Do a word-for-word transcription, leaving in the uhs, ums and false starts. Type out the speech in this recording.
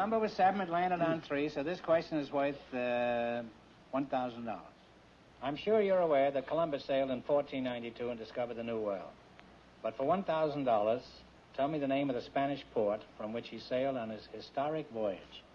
number was seven, it landed on three, so this question is worth uh, one thousand dollars. I'm sure you're aware that Columbus sailed in fourteen ninety-two and discovered the New World. But for one thousand dollars, tell me the name of the Spanish port from which he sailed on his historic voyage.